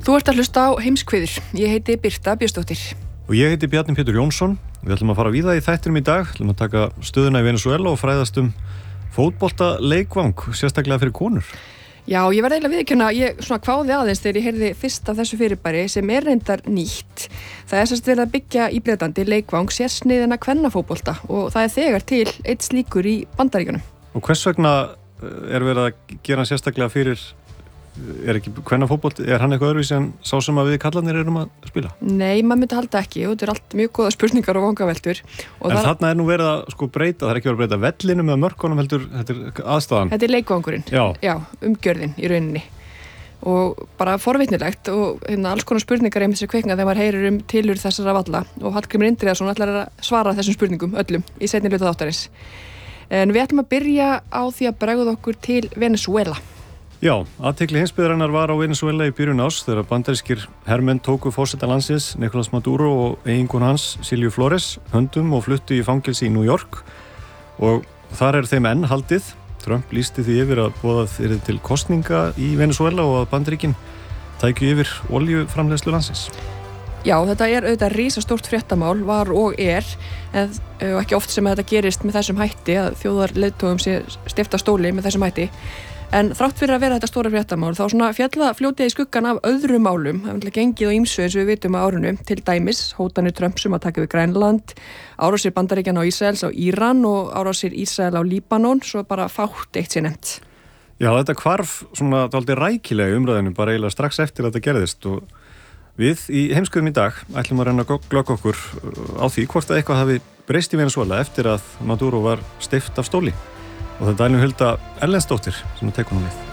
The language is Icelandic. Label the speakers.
Speaker 1: Þú ert að hlusta á Heimskviður. Ég heiti Birta Björnsdóttir.
Speaker 2: Og ég heiti Bjarni Pétur Jónsson. Við ætlum að fara víða í þættinum í dag. Við ætlum að taka stöðuna í Venezuela og fræðast fótbolta leikvang, sérstaklega fyrir konur.
Speaker 1: Já, ég verði eiginlega viðurkenna, ég svona kváði aðeins þegar ég heyrði fyrst af þessu fyrirbæri sem reyndar nýtt. Það sem verið að byggja í Bretlandi leikvang sérsniðina kvennafótbolta og það þegar til eitt slíkur í Bandaríkjunum.
Speaker 2: Og hvers vegna verið að gera hann sérstaklega fyrir, ekki kvennafótbolti, hann eitthvað öðruvísi en sá sem að við kallarnir erum að spila?
Speaker 1: Nei, maður myndi halda ekki og þetta allt mjög góða spurningar og vangaveltur. Og
Speaker 2: en þarna nú verið að breyta, það ekki verið að breyta vellinum eða mörkunum heldur, þetta aðstæðan.
Speaker 1: Þetta leikvangurinn, já, umgjörðin í rauninni. Og bara forvitnilegt og alls konar spurningar þessi kveikna þegar maður heyrir tilurð þessara valla og Hallgrímur Indriðason ætlar að svara þessum spurningum öllum í seinni hluta þáttarins. En við ætlum að byrja á því að bregða okkur til Venezuela.
Speaker 2: Já, athygli heimsbyggðarinnar var á Venezuela í byrjun árs þegar bandarískir hermenn tóku forseta landsins Nicolás Maduro og eiginkonu hans Silju Flores höndum og fluttu í fangelsi í New York og þar þeim enn haldið. Trump lýsti því yfir að boðað yrði til kosninga í Venezuela og að Bandaríkin tækju yfir oljuframleiðslu landsins.
Speaker 1: Já, þetta auðvitað risastórt fréttamál, var og en ekki oft sem þetta gerist með þessum hætti, að þjóðarleiðtogum sé steypt af stóli með þessum hætti. En þrátt fyrir að vera þetta stóra fréttamál, þá svona fjalla fljótið í skuggan af öðrum málum, það er gengið á ýmsu eins og við vitum á árinu, til dæmis hótanir Trumps að taka við Grænland, árásir Bandaríkjanna á Ísraels á Íran og árásir Ísrael á Líbanon, svo bara fátt eitt sé nefnt.
Speaker 2: Já, þetta hvarf svona dálítið rækilega umræðinu bara eiginlega strax eftir að þetta gerðist og við í Heimskviðum í dag ætlum að reyna að glögga okkur á því hvort að eitthvað hafi breyst í Venezuela eftir að Maduro var steypt af stóli. Og það dælum Hulda Erlendsdóttir sem tekur nú við.